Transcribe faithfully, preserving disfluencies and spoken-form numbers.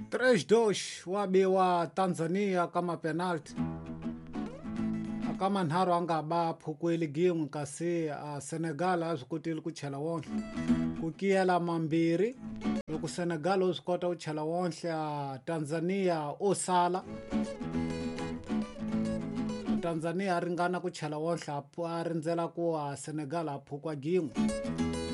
três dois wabiwa Tanzania kama penalty kama nharu anga ba phukweli game kasi a Senegal azikutile ku chela wonhle ku kiyela mambiri loko Senegal uzikota u chela wonhle a Tanzania osala Tanzania ringana ku chela wonhle a rindzela ku a Senegal a phukwa game